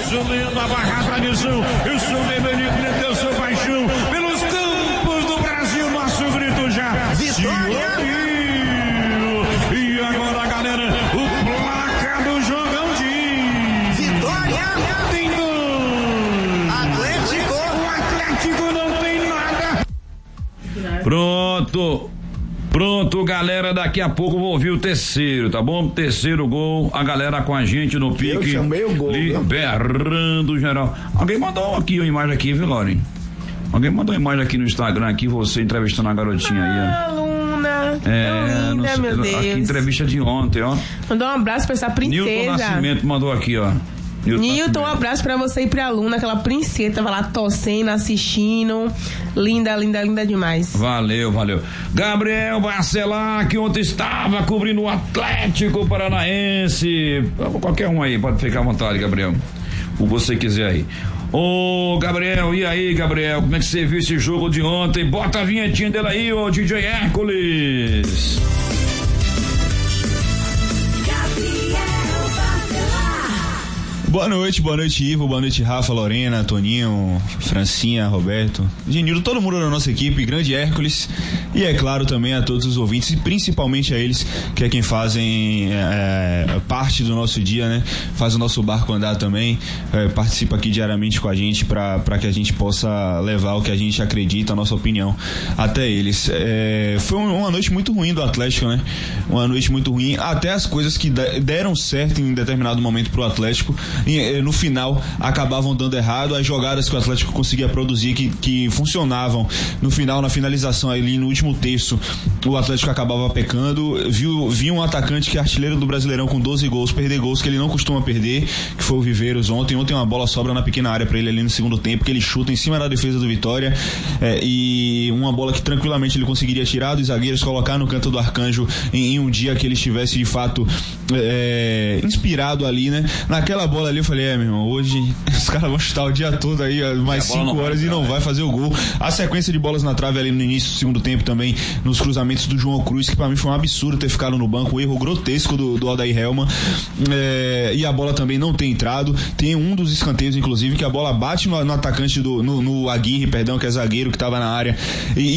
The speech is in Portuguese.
isso mesmo, abarcar a tradição. Eu sou Benedito, eu sou paixão. Pelos campos do Brasil, nosso grito já. Vitória! E agora, galera, o placa do jogão de Vitória! Tem gol! Atlético! O Atlético não tem nada. Pronto, galera, daqui a pouco eu vou ouvir o terceiro, tá bom? Terceiro gol, a galera com a gente no pique. Eu chamei o gol. Liberando geral. Alguém mandou aqui uma imagem aqui, viu, Lauren? Alguém mandou uma imagem aqui no Instagram, aqui, você entrevistando a garotinha aí, ó. Aluna. Linda, meu Deus. Aqui, entrevista de ontem, ó. Mandou um abraço pra essa princesa. Nilton Nascimento mandou aqui, ó. Nilton, um abraço pra você e pra aluna, aquela princesa tava lá torcendo, assistindo. Linda, linda, linda demais. Valeu. Gabriel Barcelar, que ontem estava cobrindo o Atlético Paranaense. Qualquer um aí, pode ficar à vontade, Gabriel. O que você quiser aí. Ô, Gabriel, e aí, Gabriel? Como é que você viu esse jogo de ontem? Bota a vinhetinha dele aí, ô DJ Hércules. Boa noite, Ivo, boa noite, Rafa, Lorena, Toninho, Francinha, Roberto, Genildo, todo mundo da nossa equipe, grande Hércules, e é claro também a todos os ouvintes, e principalmente a eles, que é quem fazem parte do nosso dia, né? Faz o nosso barco andar também, participa aqui diariamente com a gente para que a gente possa levar o que a gente acredita, a nossa opinião, até eles. Foi uma noite muito ruim do Atlético, né? Uma noite muito ruim, até as coisas que deram certo em determinado momento pro Atlético, no final acabavam dando errado. As jogadas que o Atlético conseguia produzir que funcionavam no final, na finalização ali no último terço, o Atlético acabava pecando. Viu um atacante que é artilheiro do Brasileirão com 12 gols, perder gols que ele não costuma perder, que foi o Viveiros ontem uma bola sobra na pequena área pra ele ali no segundo tempo, que ele chuta em cima da defesa do Vitória, e uma bola que tranquilamente ele conseguiria tirar dos zagueiros, colocar no canto do Arcanjo em um dia que ele estivesse de fato inspirado ali, né? Naquela bola ali eu falei, meu irmão, hoje os caras vão chutar o dia todo aí, mais 5 horas, e não vai fazer o gol. A sequência de bolas na trave ali no início do segundo tempo também, nos cruzamentos do João Cruz, que pra mim foi um absurdo ter ficado no banco, um erro grotesco do Odair Hellmann, e a bola também não tem entrado. Tem um dos escanteios, inclusive, que a bola bate no atacante no Aguirre, perdão, que é zagueiro, que tava na área,